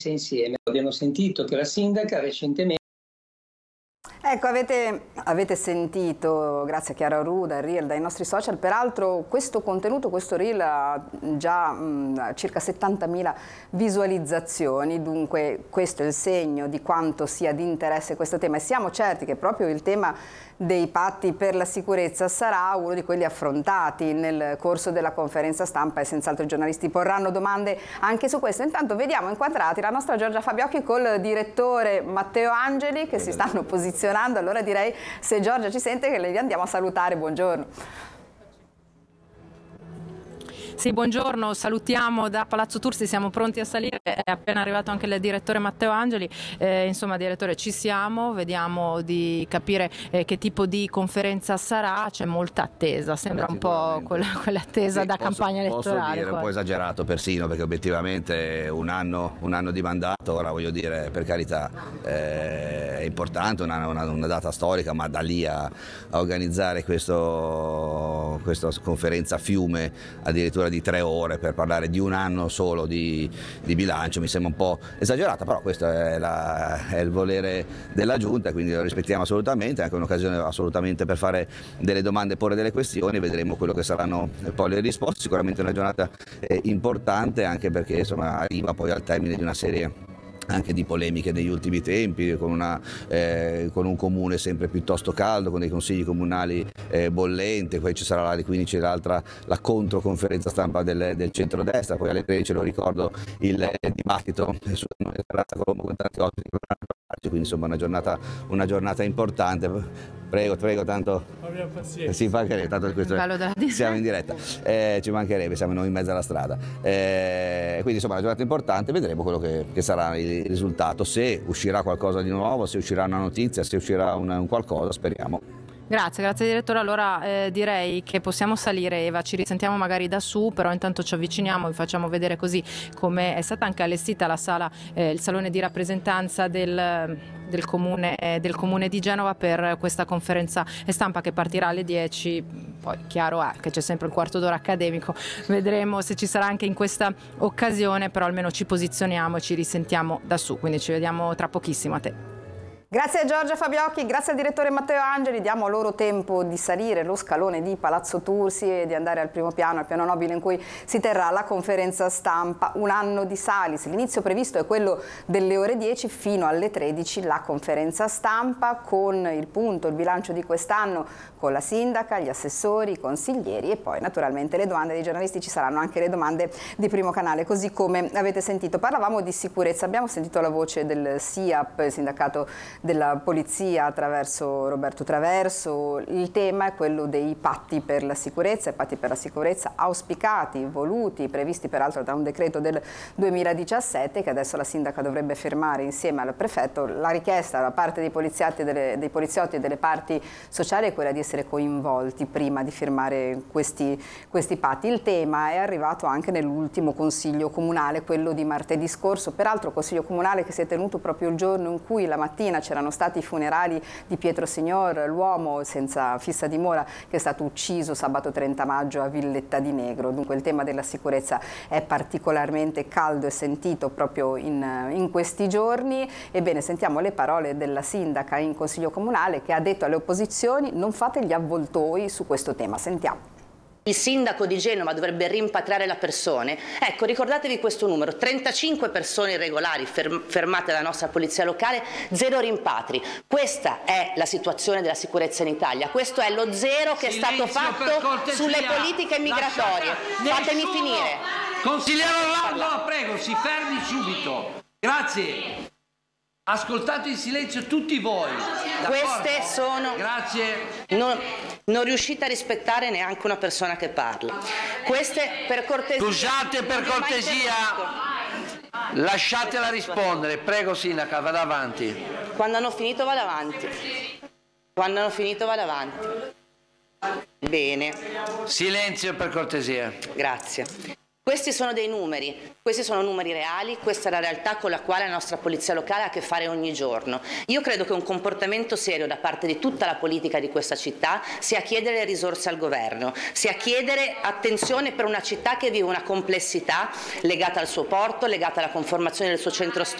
insieme. Abbiamo sentito che la sindaca recentemente. Ecco, avete sentito, grazie a Chiara Ruda, il reel dai nostri social, peraltro questo contenuto, questo reel ha già circa 70.000 visualizzazioni, dunque questo è il segno di quanto sia di interesse questo tema e siamo certi che proprio il tema dei patti per la sicurezza sarà uno di quelli affrontati nel corso della conferenza stampa e senz'altro i giornalisti porranno domande anche su questo. Intanto vediamo inquadrati la nostra Giorgia Fabiocchi col direttore Matteo Angeli che si stanno posizionando. Allora direi, se Giorgia ci sente, che le andiamo a salutare. Buongiorno. Sì, buongiorno, salutiamo da Palazzo Tursi, siamo pronti a salire, è appena arrivato anche il direttore Matteo Angeli, insomma direttore ci siamo, vediamo di capire che tipo di conferenza sarà, c'è molta attesa, sembra un po' quell'attesa da campagna elettorale. Posso dire, quasi. un po' esagerato persino, perché obiettivamente un anno di mandato, ora voglio dire, per carità, è importante, una data storica, ma da lì a organizzare questa conferenza a fiume addirittura di 3 ore per parlare di un anno solo di bilancio mi sembra un po' esagerata, però questo è il volere della Giunta, quindi lo rispettiamo assolutamente, è anche un'occasione assolutamente per fare delle domande e porre delle questioni, vedremo quello che saranno poi le risposte. Sicuramente una giornata importante, anche perché insomma arriva poi al termine di una serie anche di polemiche degli ultimi tempi, con un comune sempre piuttosto caldo, con dei consigli comunali bollenti, poi ci sarà alle 15 l'altra, la controconferenza stampa del centrodestra, poi alle 13 lo ricordo il dibattito su Terrazza Colombo con tanti ospiti, quindi insomma una giornata importante. Prego, tanto si fa che tanto questo siamo in diretta, ci mancherebbe, siamo noi in mezzo alla strada, quindi insomma una giornata importante, vedremo quello che sarà il risultato, se uscirà qualcosa di nuovo, se uscirà una notizia, se uscirà un qualcosa, speriamo. Grazie direttore, allora direi che possiamo salire, Eva, ci risentiamo magari da su, però intanto ci avviciniamo, vi facciamo vedere così come è stata anche allestita la sala, il salone di rappresentanza del comune di Genova per questa conferenza stampa che partirà alle 10, poi chiaro è che c'è sempre il quarto d'ora accademico, vedremo se ci sarà anche in questa occasione, però almeno ci posizioniamo e ci risentiamo da su, quindi ci vediamo tra pochissimo. A te. Grazie a Giorgia Fabiocchi, grazie al direttore Matteo Angeli, diamo loro tempo di salire lo scalone di Palazzo Tursi e di andare al primo piano, al piano nobile in cui si terrà la conferenza stampa. Un anno di Salis, l'inizio previsto è quello delle ore 10 fino alle 13, la conferenza stampa con il bilancio di quest'anno, con la sindaca, gli assessori, i consiglieri e poi naturalmente le domande dei giornalisti, ci saranno anche le domande di Primo Canale, così come avete sentito. Parlavamo di sicurezza, abbiamo sentito la voce del SIAP, il sindacato della polizia, attraverso Roberto Traverso. Il tema è quello dei patti per la sicurezza, i patti per la sicurezza auspicati, voluti, previsti peraltro da un decreto del 2017 che adesso la sindaca dovrebbe firmare insieme al prefetto. La richiesta da parte dei poliziotti e delle parti sociali è quella di essere coinvolti prima di firmare questi patti. Il tema è arrivato anche nell'ultimo consiglio comunale, quello di martedì scorso, peraltro consiglio comunale che si è tenuto proprio il giorno in cui la mattina c'erano stati i funerali di Pietro Signor, l'uomo senza fissa dimora che è stato ucciso sabato 30 maggio a Villetta di Negro. Dunque il tema della sicurezza è particolarmente caldo e sentito proprio in questi giorni. Ebbene, sentiamo le parole della sindaca in consiglio comunale che ha detto alle opposizioni: non fate gli avvoltoi su questo tema. Sentiamo. Il sindaco di Genova dovrebbe rimpatriare le persone. Ecco, ricordatevi questo numero: 35 persone irregolari fermate dalla nostra polizia locale, 0 rimpatri. Questa è la situazione della sicurezza in Italia. Questo è lo zero che è stato fatto sulle politiche migratorie. Fatemi finire. Consigliere Orlando, la prego, si fermi subito. Grazie. Ascoltate in silenzio tutti voi. Queste sono... Grazie. Non riuscite a rispettare neanche una persona che parla. Queste, per cortesia... Scusate, per cortesia, lasciatela rispondere. Prego, sindaca, vada avanti. Quando hanno finito vado avanti. Bene. Silenzio, per cortesia. Grazie. Questi sono dei numeri, questi sono numeri reali, questa è la realtà con la quale la nostra polizia locale ha a che fare ogni giorno. Io credo che un comportamento serio da parte di tutta la politica di questa città sia chiedere risorse al governo, sia chiedere attenzione per una città che vive una complessità legata al suo porto, legata alla conformazione del suo centro storico,